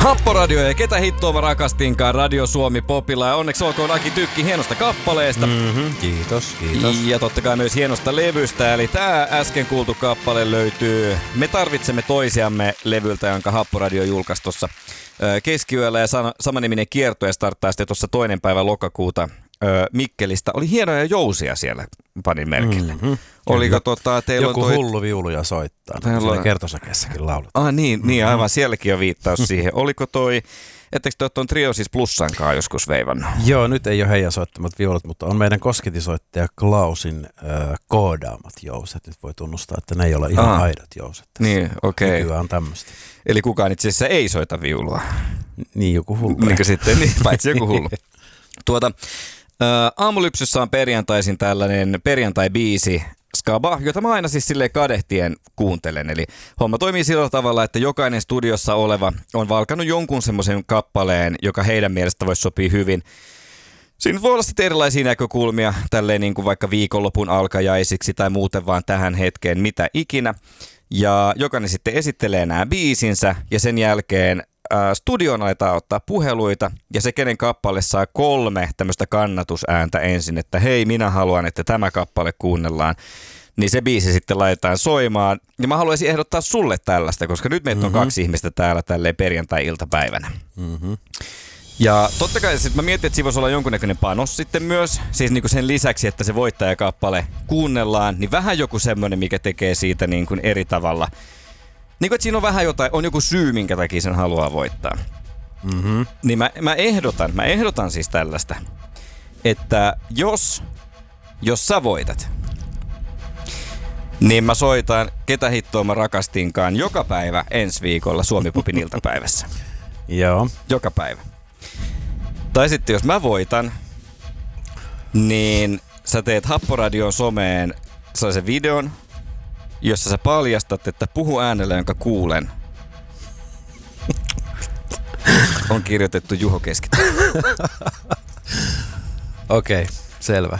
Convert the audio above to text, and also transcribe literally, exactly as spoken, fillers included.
Happoradio ja ketä hittoa mä rakastinkaan Radio Suomi Popilla. Ja onneksi olkoon Aki Tykki hienosta kappaleesta. Mm-hmm. Kiitos, kiitos. Ja totta kai myös hienosta levystä. Eli tää äsken kuultu kappale löytyy Me tarvitsemme toisiamme -levyltä, jonka Happoradio julkaisi tuossa keskiyöllä. Ja samaniminen kiertue starttaa sitten tuossa toinen päivä lokakuuta Mikkelistä. Oli hienoja jousia siellä, panin merkille. Mm-hmm. Oliko tota, teillä joku on toi... hullu viuluja soittaa. Teillä on... kertosäkeessäkin lauletaan. Ah niin, mm-hmm. niin, aivan sielläkin on viittaus siihen. Oliko toi, ettekö te ole tuon Triosis Plussankaan joskus veivannut? Joo, nyt ei ole heidän soittamat viulut, mutta on meidän kosketisoittaja Klausin äh, koodaamat jouset. Nyt voi tunnustaa, että ne ei ole ihan ah. aidot jouset. Niin, okei. Okay. Nykyään on tämmöistä. Eli kukaan itse asiassa ei soita viulua. Niin, joku hullu. Niin kuin sitten, niin, paitsi joku hullu. Tuota... Ää, Aamulypsyssä on perjantaisin tällainen perjantai-biisi Skaba, jota mä aina siis silleen kadehtien kuuntelen. Eli homma toimii sillä tavalla, että jokainen studiossa oleva on valkannut jonkun semmoisen kappaleen, joka heidän mielestä voisi sopia hyvin. Siinä voi olla sitten erilaisia näkökulmia, tälleen niin kuin vaikka viikonlopun alkajaisiksi tai muuten vaan tähän hetkeen, mitä ikinä. Ja jokainen sitten esittelee nämä biisinsä ja sen jälkeen studioon aletaan ottaa puheluita ja se, kenen kappale saa kolme tämmöistä kannatusääntä ensin, että hei, minä haluan, että tämä kappale kuunnellaan, niin se biisi sitten laitetaan soimaan. Ja mä haluaisin ehdottaa sulle tällaista, koska nyt meitä mm-hmm. on kaksi ihmistä täällä tälleen perjantai-iltapäivänä. Mm-hmm. Ja totta kai sit mä mietin, että siinä voisi olla jonkunnäköinen panos sitten myös, siis niinku sen lisäksi, että se voittajakappale kuunnellaan, niin vähän joku semmoinen, mikä tekee siitä niin kuin eri tavalla. Niin kuin, että siinä on vähän jotain, on joku syy, minkä takia sen haluaa voittaa. Mm-hmm. Niin mä, mä ehdotan, mä ehdotan siis tällaista, että jos, jos sä voitat, niin mä soitan Ketä hittoa mä rakastinkaan joka päivä ensi viikolla Suomi Popin iltapäivässä. Joo. Joka päivä. Tai sitten jos mä voitan, niin sä teet Happoradion someen sellaisen videon, jossa sä paljastat, että puhu äänellä, jonka kuulen, on kirjoitettu Juho Keskitalo. Okei, okay, selvä.